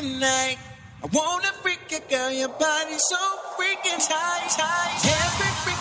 tonight. I wanna freak you, girl, your body so freaking tight. Every